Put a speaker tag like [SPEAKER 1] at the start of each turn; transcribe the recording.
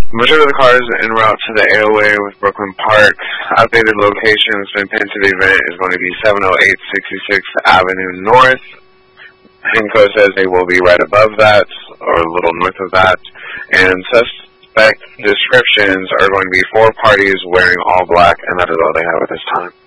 [SPEAKER 1] Majority of the cars en route to the AOA with Brooklyn Park. Updated location has been pinned to the event is going to be 708 66th Avenue North. PINCO says they will be right above that, or a little north of that. And suspect descriptions are going to be 4 parties wearing all black, and that is all they have at this time.